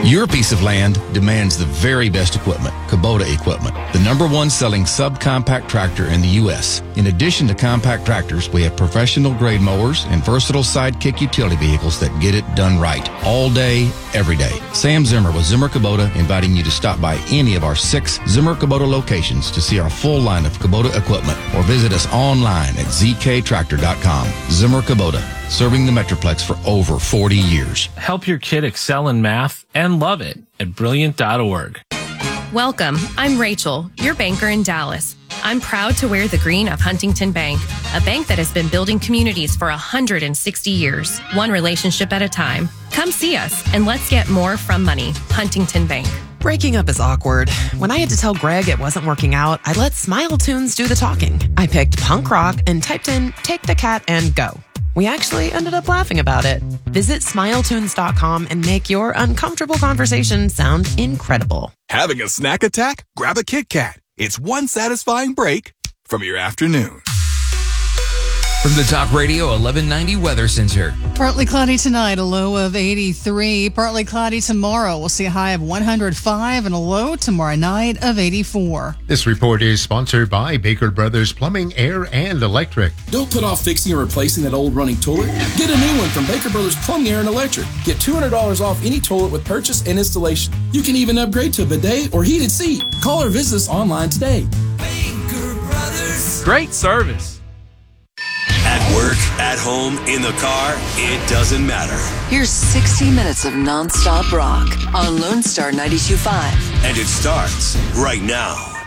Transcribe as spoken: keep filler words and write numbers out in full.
Your piece of land demands the very best equipment, Kubota equipment, the number one selling subcompact tractor in the U S. In addition to compact tractors, we have professional grade mowers and versatile sidekick utility vehicles that get it done right, all day, every day. Sam Zimmer with Zimmer Kubota inviting you to stop by any of our six Zimmer Kubota locations to see our full line of Kubota equipment or visit us online at z k tractor dot com. Zimmer Kubota, serving the Metroplex for over forty years. Help your kid excel in math and love it at brilliant dot org. Welcome. I'm Rachel, your banker in Dallas. I'm proud to wear the green of Huntington Bank, a bank that has been building communities for one hundred sixty years, one relationship at a time. Come see us and let's get more from money. Huntington Bank. Breaking up is awkward. When I had to tell Greg it wasn't working out, I let Smile Tunes do the talking. I picked punk rock and typed in Take the Cat and Go. We actually ended up laughing about it. Visit smile tunes dot com and make your uncomfortable conversation sound incredible. Having a snack attack? Grab a Kit Kat. It's one satisfying break from your afternoon. From the Talk Radio eleven ninety Weather Center. Partly cloudy tonight, a low of eighty-three. Partly cloudy tomorrow. We'll see a high of one hundred five and a low tomorrow night of eighty-four. This report is sponsored by Baker Brothers Plumbing, Air, and Electric. Don't put off fixing or replacing that old running toilet. Get a new one from Baker Brothers Plumbing, Air, and Electric. Get two hundred dollars off any toilet with purchase and installation. You can even upgrade to a bidet or heated seat. Call or visit us online today. Baker Brothers. Great service. At work, at home, in the car, it doesn't matter. Here's sixty minutes of nonstop rock on Lone Star ninety-two point five. And it starts right now.